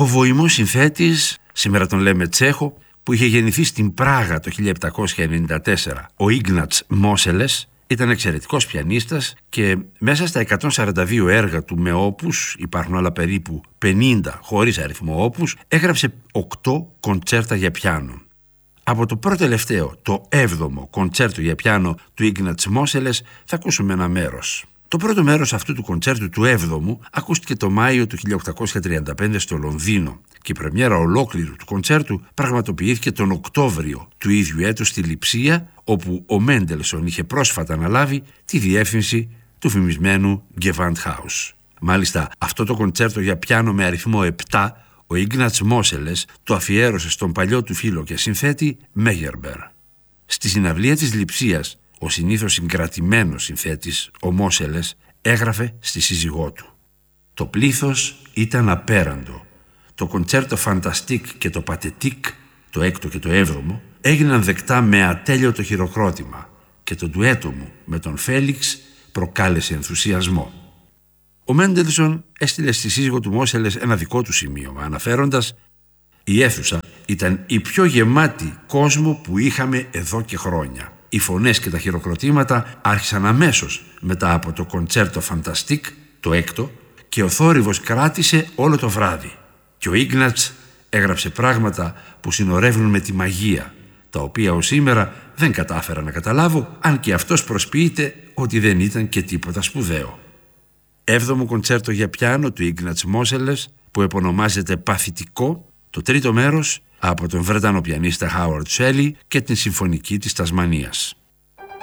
Ο βοημός συνθέτης, σήμερα τον λέμε Τσέχο, που είχε γεννηθεί στην Πράγα το 1794, ο Ίγνατς Μόσελες, ήταν εξαιρετικός πιανίστας και μέσα στα 142 έργα του με όπους, υπάρχουν άλλα περίπου 50 χωρίς αριθμό όπους, έγραψε 8 κοντσέρτα για πιάνο. Από το πρώτο τελευταίο, το 7ο κοντσέρτο για πιάνο του Ίγνατς Μόσελες, θα ακούσουμε ένα μέρος. Το πρώτο μέρος αυτού του κοντσέρτου του 7ου ακούστηκε το Μάιο του 1835 στο Λονδίνο και η πρεμιέρα ολόκληρου του κοντσέρτου πραγματοποιήθηκε τον Οκτώβριο του ίδιου έτους στη Λειψία, όπου ο Μέντελσον είχε πρόσφατα αναλάβει τη διεύθυνση του φημισμένου Gewandhaus. Μάλιστα, αυτό το κοντσέρτο για πιάνο με αριθμό 7, ο Ίγνατς Μόσελες το αφιέρωσε στον παλιό του φίλο και συνθέτη Μέγερμπερ. Στη συναυλία της Λειψίας, ο συνήθως συγκρατημένος συνθέτης, ο Μόσελες, έγραφε στη σύζυγό του: «Το πλήθος ήταν απέραντο. Το κοντσέρτο Φανταστίκ και το Πατετίκ, το 6ο και το 7ο, έγιναν δεκτά με ατέλειωτο χειροκρότημα και το ντουέτο μου με τον Φέλιξ προκάλεσε ενθουσιασμό». Ο Μέντελσον έστειλε στη σύζυγο του Μόσελες ένα δικό του σημείωμα, αναφέροντας: «Η αίθουσα ήταν η πιο γεμάτη κόσμο που είχαμε εδώ και χρόνια. Οι φωνές και τα χειροκροτήματα άρχισαν αμέσως μετά από το κοντσέρτο Φανταστίκ, το 6ο, και ο θόρυβος κράτησε όλο το βράδυ. Και ο Ίγνατς έγραψε πράγματα που συνορεύουν με τη μαγεία, τα οποία ως σήμερα δεν κατάφερα να καταλάβω, αν και αυτός προσποιείται ότι δεν ήταν και τίποτα σπουδαίο». 7ο κοντσέρτο για πιάνο του Ίγνατς Μόσελες, που επωνομάζεται Παθητικό, το τρίτο μέρος από τον Βρετανό πιανίστα Χάουαρντ Σέλι και την Συμφωνική της Τασμανίας.